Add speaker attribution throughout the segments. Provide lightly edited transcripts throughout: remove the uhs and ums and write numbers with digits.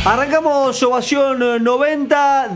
Speaker 1: Arrancamos Ovación 90,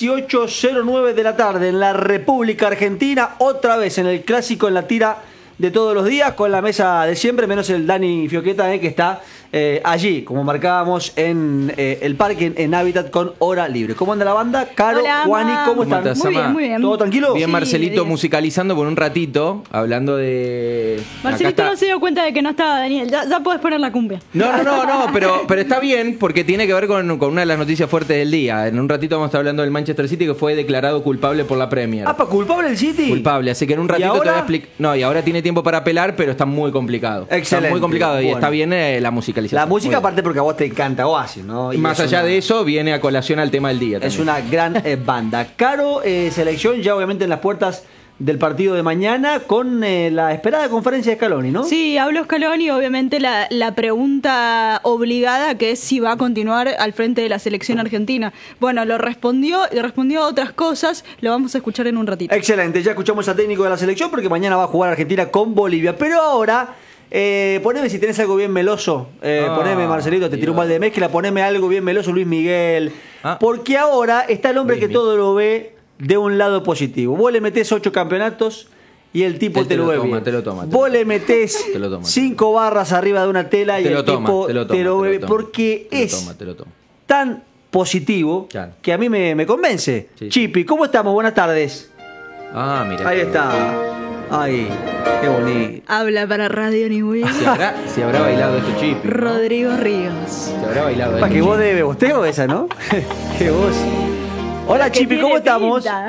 Speaker 1: 18:09 de la tarde en la República Argentina, otra vez en el clásico en la tira de todos los días, con la mesa de siempre, menos el Dani Fioqueta, que está allí, como marcábamos en el parque en Hábitat con hora libre. ¿Cómo anda la banda? Caro,
Speaker 2: Hola,
Speaker 1: Juani, ¿cómo están?
Speaker 2: estás, muy bien, muy bien.
Speaker 1: ¿Todo tranquilo?
Speaker 3: Bien,
Speaker 2: Sí,
Speaker 3: Marcelito
Speaker 2: bien.
Speaker 3: musicalizando por un ratito, hablando de...
Speaker 2: Marcelito
Speaker 3: Acá
Speaker 2: no
Speaker 3: está.
Speaker 2: se dio cuenta de que no estaba Daniel. Ya puedes poner la cumbia.
Speaker 3: No, pero está bien porque tiene que ver con una de las noticias fuertes del día. En un ratito vamos a estar hablando del Manchester City, que fue declarado culpable por la Premier.
Speaker 1: ¿Apa, culpable el City?
Speaker 3: Culpable, así que en un ratito te voy a explicar. No, y ahora tiene tiempo para apelar, pero está muy complicado.
Speaker 1: Excelente.
Speaker 3: Está muy complicado y
Speaker 1: Bueno.
Speaker 3: está bien la musicalización.
Speaker 1: La música,
Speaker 3: Muy bien.
Speaker 1: aparte porque a vos te encanta Oasis, ¿no?
Speaker 3: Y más allá de eso, viene a colación al tema del día.
Speaker 1: Es
Speaker 3: también.
Speaker 1: una gran banda. Caro, selección ya obviamente en las puertas del partido de mañana con la esperada conferencia de Scaloni, ¿no?
Speaker 2: Sí, habló Scaloni, obviamente la pregunta obligada, que es si va a continuar al frente de la selección argentina. Bueno, lo respondió y respondió a otras cosas. Lo vamos a escuchar en un ratito.
Speaker 1: Excelente, ya escuchamos al técnico de la selección porque mañana va a jugar Argentina con Bolivia. Pero ahora, poneme si tenés algo bien meloso. Poneme, Marcelito, te tiro un balde de mezcla. Poneme algo bien meloso, Luis Miguel. Porque ahora está el hombre que todo lo ve de un lado positivo. Vos le metés 8 campeonatos y el tipo
Speaker 3: Él
Speaker 1: te lo ve
Speaker 3: toma,
Speaker 1: bien.
Speaker 3: te lo toma.
Speaker 1: Vos le metés
Speaker 3: Te lo toma.
Speaker 1: 5 barras arriba de una tela y
Speaker 3: Te
Speaker 1: el
Speaker 3: lo toma,
Speaker 1: tipo
Speaker 3: te lo
Speaker 1: te lo
Speaker 3: toma,
Speaker 1: ve.
Speaker 3: te lo toma.
Speaker 1: Porque
Speaker 3: Te lo
Speaker 1: es
Speaker 3: toma, te lo toma.
Speaker 1: tan positivo
Speaker 3: Claro.
Speaker 1: que a mí me convence.
Speaker 3: Sí.
Speaker 1: Chipi, ¿cómo estamos? Buenas tardes.
Speaker 3: Ah, mira.
Speaker 1: Ahí está. Ay, qué bonito.
Speaker 2: Habla para Radio Niwil.
Speaker 3: Si habrá bailado esto Chipi, ¿no?
Speaker 2: Rodrigo Ríos.
Speaker 3: Si habrá bailado
Speaker 1: Para
Speaker 3: esto
Speaker 1: que vos
Speaker 3: Chipi.
Speaker 1: debe bosteo esa, ¿no? Que vos. Hola,
Speaker 2: Que
Speaker 1: Chipi,
Speaker 2: tiene
Speaker 1: ¿cómo estamos?
Speaker 2: pinta.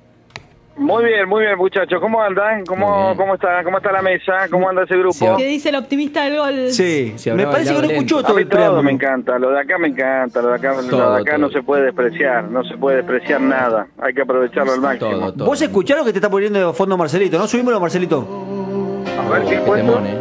Speaker 4: Muy bien, muchachos. ¿Cómo andan?
Speaker 3: Muy
Speaker 4: ¿Cómo
Speaker 3: bien.
Speaker 4: está la mesa? ¿Cómo anda ese grupo?
Speaker 2: ¿Qué dice el optimista del gol?
Speaker 1: Sí,
Speaker 3: Si habrá
Speaker 1: me parece que no
Speaker 3: bailado
Speaker 1: escuchó
Speaker 3: lento.
Speaker 4: A
Speaker 1: todo
Speaker 4: mí
Speaker 1: el
Speaker 4: todo
Speaker 1: preámbulo.
Speaker 4: me encanta, lo de acá me encanta, lo de acá
Speaker 3: Todo.
Speaker 4: no se puede despreciar, no se puede despreciar nada, hay que aprovecharlo al máximo.
Speaker 3: Todo.
Speaker 1: Vos escuchás lo que te está poniendo de fondo Marcelito, ¿no? Subímoslo, Marcelito.
Speaker 4: A ver si
Speaker 3: Qué
Speaker 4: encuentro.
Speaker 3: temón,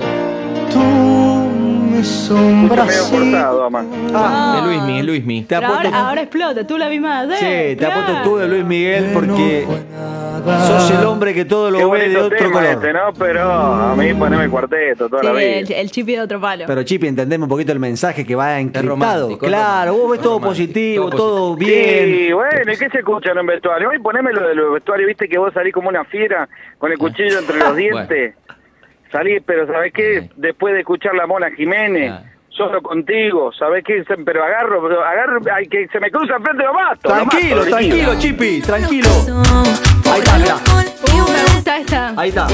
Speaker 4: Escucho medio cortado, ama.
Speaker 1: Ah,
Speaker 3: Es Luismi.
Speaker 1: te ha
Speaker 2: Pero
Speaker 1: puesto,
Speaker 2: ahora explota, tú la misma.
Speaker 1: sí, te ha puesto tú de Luis Miguel porque sos el hombre que todo
Speaker 4: Qué
Speaker 1: lo ve de
Speaker 4: bonito
Speaker 1: otro
Speaker 4: tema
Speaker 1: color.
Speaker 4: este, ¿no? Pero a mí poneme el cuarteto toda la vida.
Speaker 2: El chipi de otro palo.
Speaker 1: Pero Chipi, entendeme un poquito el mensaje que va encriptado.
Speaker 3: romántico, es
Speaker 1: Claro, vos ves todo
Speaker 3: romántico,
Speaker 1: positivo,
Speaker 3: todo
Speaker 1: todo
Speaker 3: positivo.
Speaker 1: bien.
Speaker 4: Sí, bueno, ¿y qué se escucha en el vestuario? Hoy poneme lo de los vestuarios, viste que vos salís como una fiera con el cuchillo entre los dientes. Salís, pero ¿sabés qué?
Speaker 3: Sí.
Speaker 4: Después de escuchar la Mona Jiménez, solo contigo, ¿sabés qué? Pero agarro, ay, que se me cruza enfrente, lo mato.
Speaker 1: Tranquilo,
Speaker 4: lo mato,
Speaker 1: tranquilo, Chipi, tranquilo. Ahí está, mirá.
Speaker 2: Me gusta esta.
Speaker 1: Ahí está.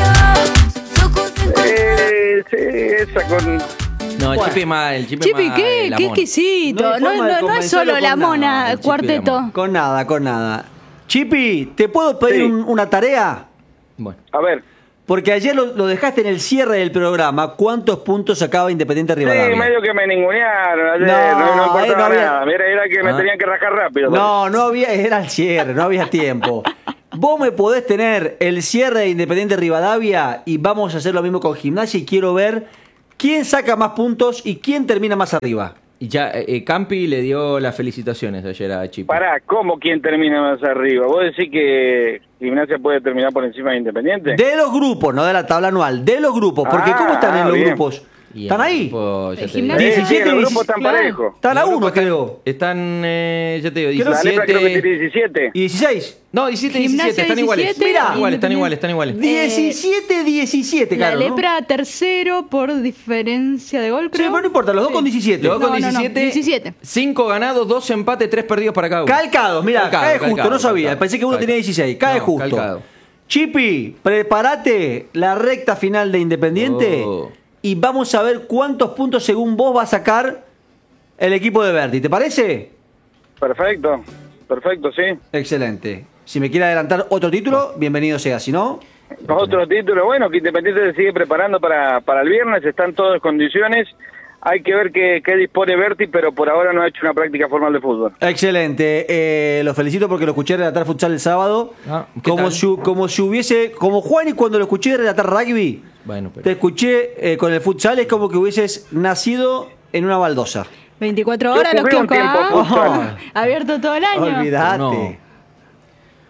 Speaker 4: Sí, esa con...
Speaker 3: No, el
Speaker 1: Bueno.
Speaker 3: Chipi es más. El Chipi,
Speaker 2: Chipi,
Speaker 3: es más
Speaker 2: qué
Speaker 3: la mona.
Speaker 2: exquisito.
Speaker 1: No hay
Speaker 2: No,
Speaker 1: forma de
Speaker 2: no es
Speaker 1: convencerlo
Speaker 2: solo la
Speaker 1: con nada.
Speaker 2: mona,
Speaker 3: El Chipi
Speaker 2: cuarteto.
Speaker 3: la mona.
Speaker 1: Con nada, con nada. Chipi, ¿te puedo pedir
Speaker 4: Sí.
Speaker 1: una tarea?
Speaker 3: Bueno.
Speaker 4: A ver.
Speaker 1: Porque ayer lo dejaste en el cierre del programa. ¿Cuántos puntos sacaba Independiente
Speaker 4: Sí,
Speaker 1: Rivadavia?
Speaker 4: medio que me ningunearon ayer,
Speaker 1: No,
Speaker 4: no importaba
Speaker 1: no había-
Speaker 4: nada. Mira, era que me tenían que rajar rápido.
Speaker 1: No había, era el cierre, no había tiempo. Vos me podés tener el cierre de Independiente Rivadavia y vamos a hacer lo mismo con Gimnasia y quiero ver quién saca más puntos y quién termina más arriba.
Speaker 3: Y ya Campi le dio las felicitaciones ayer a Chipi.
Speaker 4: Pará, ¿cómo quién termina más arriba? ¿Vos decís que Gimnasia puede terminar por encima de Independiente?
Speaker 1: De los grupos, no de la tabla anual, de los grupos. Porque ¿cómo están en los
Speaker 4: bien.
Speaker 1: grupos?
Speaker 3: Y
Speaker 1: ¿Están
Speaker 3: el
Speaker 1: ahí?
Speaker 3: grupo, ya
Speaker 2: El
Speaker 3: te
Speaker 2: Gimnasia.
Speaker 3: digo.
Speaker 1: 17,
Speaker 4: los grupos están
Speaker 2: claro.
Speaker 4: parejos.
Speaker 1: Están a
Speaker 3: Los
Speaker 1: uno,
Speaker 3: grupos
Speaker 1: creo.
Speaker 3: Están, ya te digo,
Speaker 4: La lepra creo que
Speaker 3: 17.
Speaker 4: tiene 17.
Speaker 1: ¿Y 16?
Speaker 3: No, 17,
Speaker 2: Gimnasia
Speaker 3: 17, están iguales.
Speaker 2: 17,
Speaker 3: Mirá, están
Speaker 2: Independiente.
Speaker 3: iguales.
Speaker 1: 17-17,
Speaker 2: La
Speaker 1: claro, ¿no?
Speaker 2: lepra tercero por diferencia de gol,
Speaker 1: Sí,
Speaker 2: creo.
Speaker 1: pero no importa, los dos con 17.
Speaker 3: Los dos con
Speaker 2: No,
Speaker 3: 17,
Speaker 2: 17.
Speaker 3: 5 ganados, 2 empates, 3 perdidos para cada uno.
Speaker 1: Calcados, mira,
Speaker 3: Calcado,
Speaker 1: cae justo,
Speaker 3: calcado,
Speaker 1: no sabía.
Speaker 3: calcado.
Speaker 1: Pensé que uno tenía 16, cae
Speaker 3: No,
Speaker 1: justo.
Speaker 3: calcado.
Speaker 1: Chipi, prepárate la recta final de Independiente
Speaker 3: Oh.
Speaker 1: y vamos a ver cuántos puntos según vos va a sacar el equipo de Berti. ¿Te parece?
Speaker 4: Perfecto, sí.
Speaker 1: Excelente. Si me quiere adelantar otro título, bienvenido sea. Si no,
Speaker 4: Otro título, bueno, que Independiente se sigue preparando para el viernes, están todos en condiciones. Hay que ver qué dispone Berti, pero por ahora no ha hecho una práctica formal de fútbol.
Speaker 1: excelente. Lo felicito porque lo escuché relatar futsal el sábado.
Speaker 3: ¿Qué
Speaker 1: Como
Speaker 3: tal?
Speaker 1: si hubiese. Como Juan y cuando lo escuché relatar rugby,
Speaker 3: Bueno, pero...
Speaker 1: te escuché con el futsal, es como que hubieses nacido en una baldosa.
Speaker 2: 24
Speaker 4: Yo
Speaker 2: horas los
Speaker 4: jugué un
Speaker 2: kioscos,
Speaker 4: tiempo
Speaker 2: ¿ah?
Speaker 4: futsal.
Speaker 2: Abierto todo el año.
Speaker 1: Olvídate.
Speaker 3: No.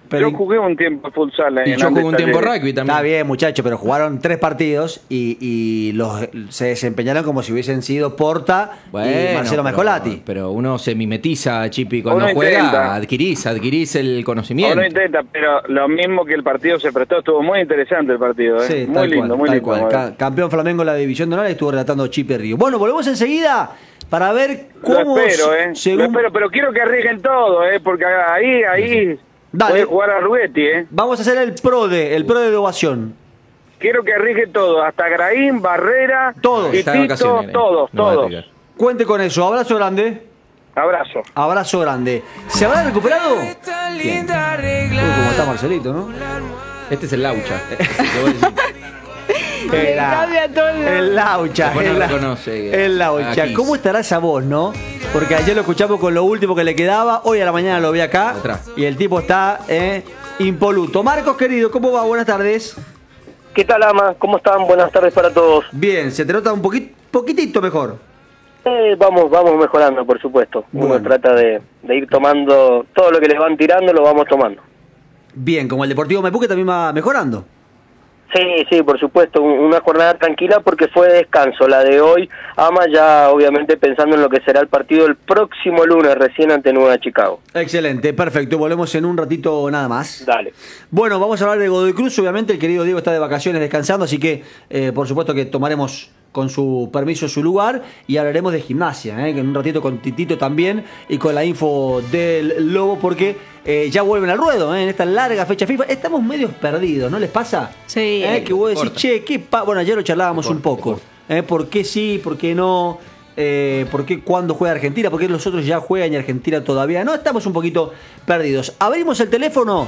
Speaker 1: Pero
Speaker 4: yo jugué un tiempo futsal.
Speaker 3: Y yo jugué un tiempo
Speaker 4: Talleres.
Speaker 3: rugby también.
Speaker 1: Está bien, muchachos, pero jugaron 3 partidos y se desempeñaron como si hubiesen sido Porta y Marcelo Mescolati.
Speaker 3: Pero uno se mimetiza, Chipi, cuando
Speaker 4: Uno
Speaker 3: juega,
Speaker 4: intenta.
Speaker 3: adquirís el conocimiento.
Speaker 4: Uno intenta, pero lo mismo que el partido se prestó, estuvo muy interesante el partido, ¿eh?
Speaker 1: Sí,
Speaker 4: muy
Speaker 1: tal
Speaker 4: lindo,
Speaker 1: cual,
Speaker 4: muy
Speaker 1: tal
Speaker 4: lindo.
Speaker 1: cual. Campeón Flamengo en la División de Honor, estuvo relatando Chipe Río. Bueno, volvemos enseguida para ver cómo...
Speaker 4: Lo espero,
Speaker 1: según-
Speaker 4: Lo espero, pero quiero que arriesguen todo, porque ahí
Speaker 1: Dale.
Speaker 4: puede jugar a Rugetti,
Speaker 1: Vamos a hacer el pro de ovación.
Speaker 4: Quiero que arriesgue todo, hasta Graín, Barrera,
Speaker 1: Todos.
Speaker 4: y
Speaker 3: Está de
Speaker 4: Tito,
Speaker 3: vacaciones,
Speaker 4: todos,
Speaker 3: no va a
Speaker 4: todos.
Speaker 3: tirar.
Speaker 1: Cuente con eso. Abrazo grande.
Speaker 4: Abrazo.
Speaker 1: Abrazo grande. ¿Se habrá recuperado? Bien. Uy, como está Marcelito, ¿no?
Speaker 3: Este es el Laucha. Te voy a decir.
Speaker 2: Le cambia todo
Speaker 1: El Laucha.
Speaker 3: Después no
Speaker 1: el la-
Speaker 3: reconoce,
Speaker 1: el Laucha.
Speaker 3: aquí.
Speaker 1: ¿Cómo estará esa voz, no? Porque ayer lo escuchamos con lo último que le quedaba. Hoy a la mañana lo vi acá.
Speaker 3: Atrás.
Speaker 1: Y el tipo está impoluto. Marcos, querido, ¿cómo va? Buenas tardes.
Speaker 5: ¿Qué tal, Ama? ¿Cómo están? Buenas tardes para todos.
Speaker 1: Bien, se te nota un poquitito mejor.
Speaker 5: Vamos mejorando, por supuesto. Uno
Speaker 1: Bueno.
Speaker 5: trata de ir tomando todo lo que les van tirando, lo vamos tomando.
Speaker 1: Bien, como el Deportivo Maipú que también va mejorando.
Speaker 5: Sí, por supuesto, una jornada tranquila porque fue de descanso. La de hoy, Ama, ya obviamente pensando en lo que será el partido el próximo lunes, recién ante Nueva Chicago.
Speaker 1: Excelente, perfecto. Volvemos en un ratito nada más.
Speaker 5: Dale.
Speaker 1: Bueno, vamos a hablar de Godoy Cruz. Obviamente el querido Diego está de vacaciones descansando, así que por supuesto que tomaremos con su permiso su lugar y hablaremos de Gimnasia, que en un ratito con Titito también y con la info del Lobo porque ya vuelven al ruedo en esta larga fecha FIFA. Estamos medios perdidos, ¿no les pasa?
Speaker 2: Sí.
Speaker 1: Que vos decís,
Speaker 3: Corta.
Speaker 1: che, bueno, ayer lo charlábamos un
Speaker 3: Corta,
Speaker 1: poco. ¿Por qué sí, por qué no? ¿Por qué cuando juega Argentina? ¿Por qué los otros ya juegan y Argentina todavía no? Estamos un poquito perdidos. Abrimos el teléfono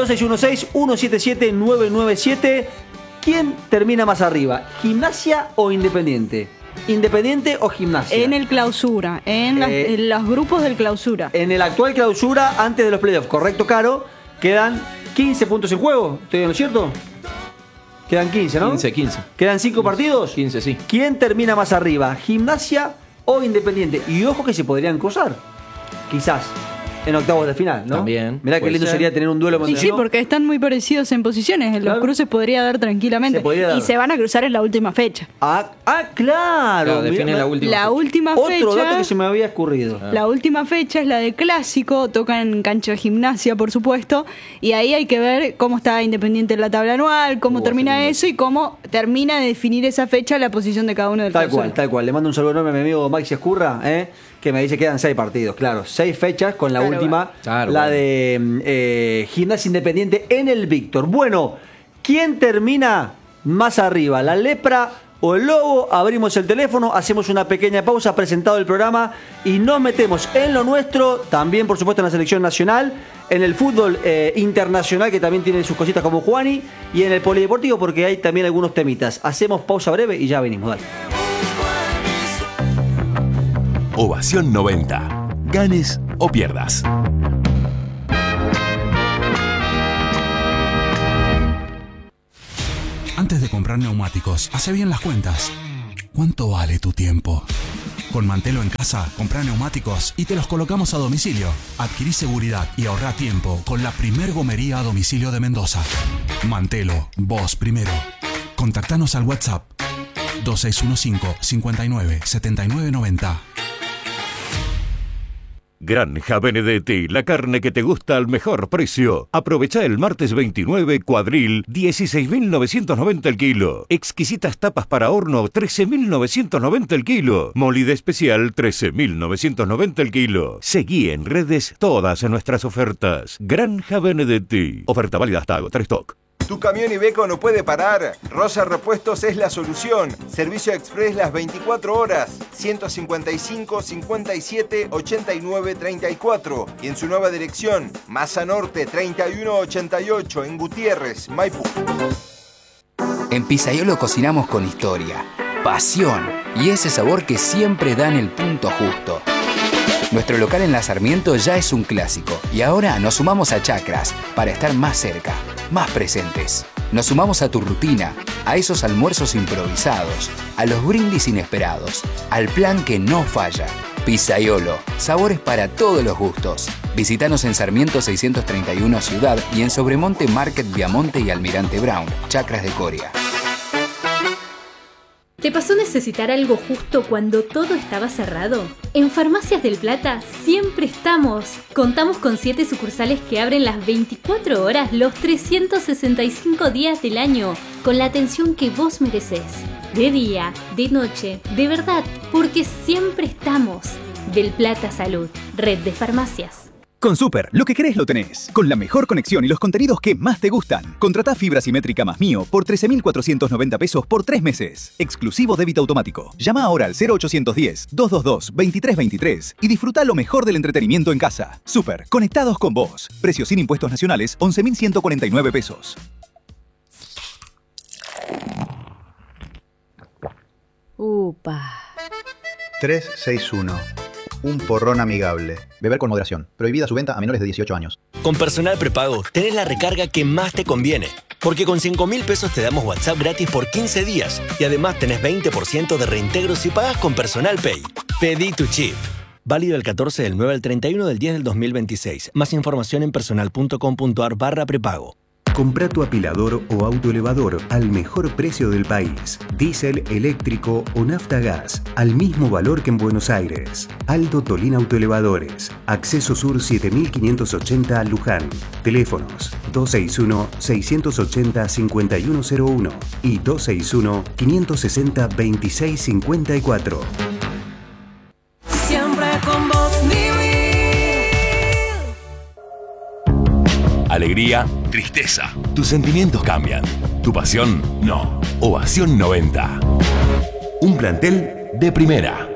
Speaker 1: 2616-177-997. ¿Quién termina más arriba? ¿Gimnasia o Independiente? ¿Independiente o Gimnasia?
Speaker 2: En el clausura, en los grupos del clausura.
Speaker 1: En el actual clausura, antes de los playoffs, ¿correcto, Caro? Quedan 15 puntos en juego. ¿Estoy en lo cierto? Quedan 15, ¿no?
Speaker 3: 15.
Speaker 1: ¿Quedan 5 partidos?
Speaker 3: 15, sí.
Speaker 1: ¿Quién termina más arriba? ¿Gimnasia o Independiente? Y ojo que se podrían cruzar. Quizás. En octavos de final, ¿no?
Speaker 3: También,
Speaker 1: Mirá qué
Speaker 3: puede
Speaker 1: lindo
Speaker 3: ser.
Speaker 1: sería tener un duelo
Speaker 2: Sí,
Speaker 1: entre
Speaker 2: porque están muy parecidos en posiciones. En
Speaker 1: Claro.
Speaker 2: los cruces podría dar tranquilamente.
Speaker 1: Se podría dar.
Speaker 2: Y se van a cruzar en la última fecha.
Speaker 1: claro.
Speaker 3: Claro, definen
Speaker 1: Mirá,
Speaker 3: la última.
Speaker 2: La
Speaker 3: fecha.
Speaker 2: última
Speaker 1: Otro
Speaker 2: fecha.
Speaker 1: dato que se me había escurrido.
Speaker 2: La última fecha es la de clásico, toca en cancha de Gimnasia, por supuesto, y ahí hay que ver cómo está Independiente en la tabla anual, cómo termina
Speaker 3: lindo.
Speaker 2: eso y cómo termina de definir esa fecha la posición de cada uno del
Speaker 1: Tal
Speaker 2: clausura.
Speaker 1: cual, tal cual. Le mando un saludo enorme a mi amigo Maxi Escurra, que me dice que quedan 6 partidos. Claro, 6 fechas con la
Speaker 2: Claro,
Speaker 1: última,
Speaker 3: Claro,
Speaker 1: la
Speaker 3: bueno.
Speaker 1: de Gimnasia Independiente en el Víctor. Bueno, ¿quién termina más arriba? ¿La Lepra o el Lobo? Abrimos el teléfono, hacemos una pequeña pausa, presentado el programa y nos metemos en lo nuestro, también por supuesto en la selección nacional, en el fútbol internacional que también tiene sus cositas como Juani y en el polideportivo porque hay también algunos temitas. Hacemos pausa breve y ya venimos, dale.
Speaker 6: Ovación 90. Ganes o pierdas.
Speaker 7: Antes de comprar neumáticos, hace bien las cuentas. ¿Cuánto vale tu tiempo? Con Mantelo en casa, comprá neumáticos y te los colocamos a domicilio. Adquirí seguridad y ahorrá tiempo con la primer gomería a domicilio de Mendoza. Mantelo, vos primero. Contactanos al WhatsApp 2615 59 79 90.
Speaker 6: Granja Benedetti, la carne que te gusta al mejor precio. Aprovecha el martes 29, cuadril, 16.990 el kilo. Exquisitas tapas para horno, 13.990 el kilo. Molida especial, 13.990 el kilo. Seguí en redes todas nuestras ofertas. Granja Benedetti. Oferta válida hasta agotar stock.
Speaker 8: Tu camión Iveco no puede parar. Rosa Repuestos es la solución. Servicio express las 24 horas. 155 57 89 34. Y en su nueva dirección, Masa Norte 3188 en Gutiérrez, Maipú.
Speaker 9: En Pizzaiolo cocinamos con historia, pasión y ese sabor que siempre dan el punto justo. Nuestro local en La Sarmiento ya es un clásico y ahora nos sumamos a Chacras para estar más cerca, más presentes. Nos sumamos a tu rutina, a esos almuerzos improvisados, a los brindis inesperados, al plan que no falla. Pizzaiolo, sabores para todos los gustos. Visítanos en Sarmiento 631 Ciudad y en Sobremonte Market Viamonte y Almirante Brown, Chacras de Coria.
Speaker 10: ¿Te pasó necesitar algo justo cuando todo estaba cerrado? En Farmacias del Plata siempre estamos. Contamos con 7 sucursales que abren las 24 horas los 365 días del año, con la atención que vos merecés. De día, de noche, de verdad, porque siempre estamos. Del Plata Salud, red de farmacias.
Speaker 11: Con Super, lo que querés lo tenés. Con la mejor conexión y los contenidos que más te gustan. Contratá fibra simétrica más Mío por 13.490 pesos por 3 meses. Exclusivo débito automático. Llama ahora al 0810-222-2323 y disfruta lo mejor del entretenimiento en casa. Super, conectados con vos. Precio sin impuestos nacionales, 11.149 pesos.
Speaker 12: Upa.
Speaker 13: 361. Un porrón amigable. Beber con moderación. Prohibida su venta a menores de 18 años.
Speaker 14: Con Personal Prepago tenés la recarga que más te conviene. Porque con 5.000 pesos te damos WhatsApp gratis por 15 días. Y además tenés 20% de reintegro si pagás con Personal Pay. Pedí tu chip. Válido el 14 del 9 al 31 del 10 del 2026. Más información en personal.com.ar/prepago.
Speaker 15: Comprá tu apilador o autoelevador al mejor precio del país. Diésel, eléctrico o nafta gas, al mismo valor que en Buenos Aires. Aldo Tolín Autoelevadores. Acceso Sur 7580 Luján. Teléfonos 261-680-5101 y 261-560-2654.
Speaker 16: Siempre con vos,
Speaker 17: Alegría, tristeza. Tus sentimientos cambian. Tu pasión, no. Ovación 90. Un plantel de primera.